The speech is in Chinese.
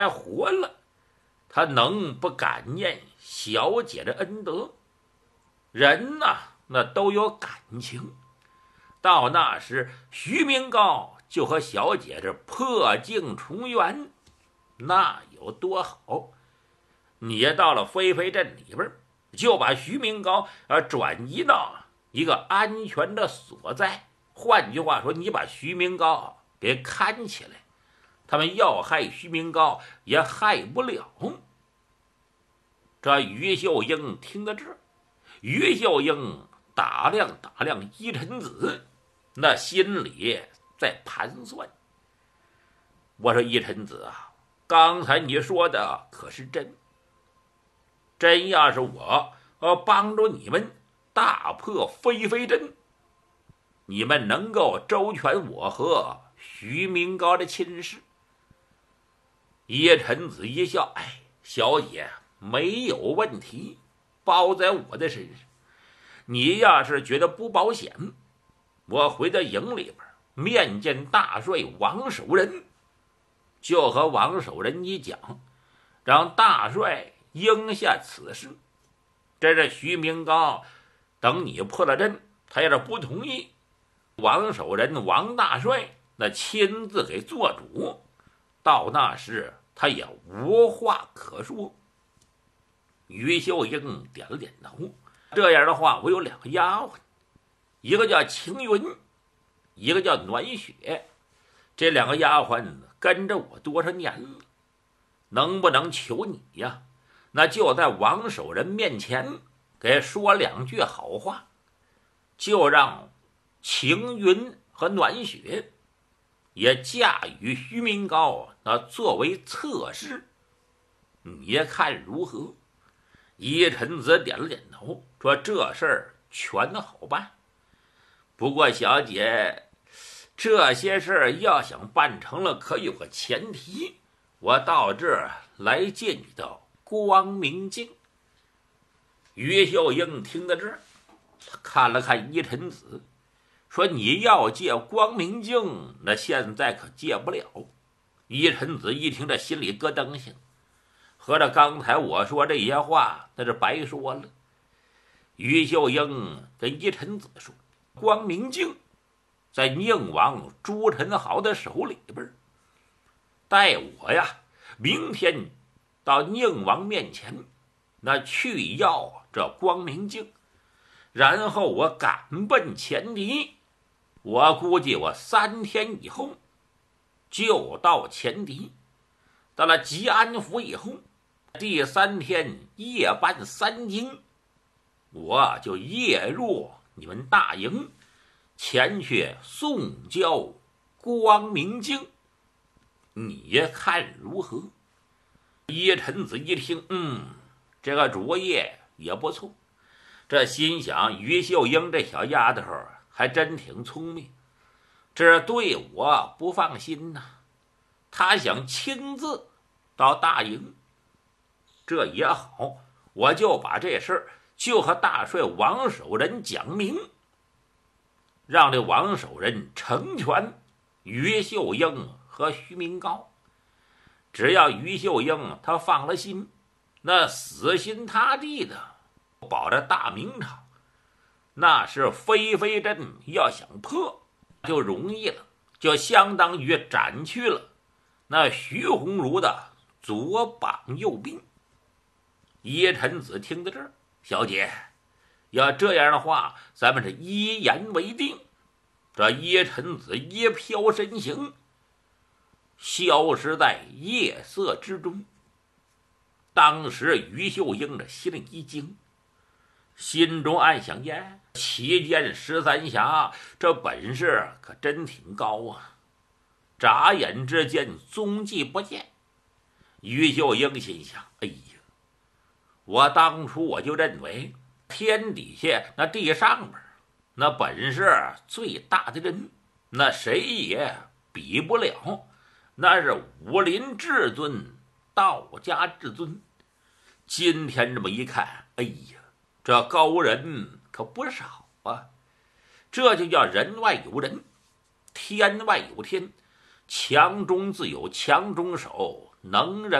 还活了，他能不感念小姐的恩德？人呐，那都有感情。到那时，徐明高就和小姐这破镜重圆，那有多好？你也到了飞飞镇里边，就把徐明高转移到一个安全的所在。换句话说，你把徐明高给看起来，他们要害徐明高也害不了。这于秀英听到这，于秀英打量依晨子，那心里在盘算。我说依晨子啊，刚才你说的可是真？真要是我帮助你们大破飞飞镇，你们能够周全我和徐明高的亲事？叶晨子一笑，哎，小姐没有问题，包在我的身上。你要是觉得不保险，我回到营里边面见大帅王守仁，就和王守仁一讲，让大帅应下此事。这是徐明高，等你破了阵，他要是不同意，王守仁王大帅那亲自给做主，到那时他也无话可说。于秀英点了点头，这样的话，我有两个丫鬟，一个叫晴云，一个叫暖雪。这两个丫鬟跟着我多少年了，能不能求你呀？那就在王守仁面前给说两句好话，就让晴云和暖雪也嫁与徐明高，那作为侧室，你看如何？依晨子点了点头，说这事儿全好办。不过小姐，这些事儿要想办成了，可有个前提，我到这儿来借你的光明镜。于秀英听到这儿，看了看依晨子，说你要借光明镜，那现在可借不了。依晨子一听，这心里咯噔响，合着刚才我说这些话那是白说了。于秀英跟依晨子说，光明镜在宁王朱宸濠的手里边，待我呀明天到宁王面前，那去要这光明镜，然后我赶奔前敌。我估计我3天以后就到前敌，到了吉安府以后，第3天夜半3更，我就夜入你们大营，前去送交光明镜，你看如何？依晨子一听，这个主意也不错。这心想，于秀英这小丫头还真挺聪明，这对我不放心呐。她想亲自到大营，这也好，我就把这事儿就和大帅王守仁讲明，让这王守仁成全于秀英和徐明高。只要于秀英她放了心，那死心塌地的保着大明朝，那是飞飞镇要想破就容易了，就相当于斩去了那徐鸿儒的左膀右臂。依晨子听到这儿，小姐，要这样的话，咱们是一言为定。这依晨子一飘身形，消失在夜色之中。当时于秀英的心里一惊，心中暗想，耶，旗舰13侠这本事可真挺高啊，眨眼之间踪迹不见。于秀英心想，哎呀，我当初我就认为天底下那地上边那本事最大的人，那谁也比不了，那是武林至尊，道家至尊。今天这么一看，哎呀，这高人可不少啊！这就叫人外有人，天外有天，强中自有强中手， 能人